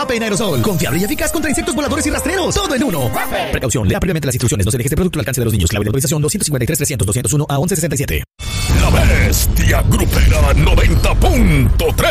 Vape en aerosol. Confiable y eficaz contra insectos voladores y rastreros. Todo en uno. Precaución. Lea previamente las instrucciones. No se deje este producto al alcance de los niños. Clave de autorización 253-300-201 a 1167. La Bestia Grupera 90.3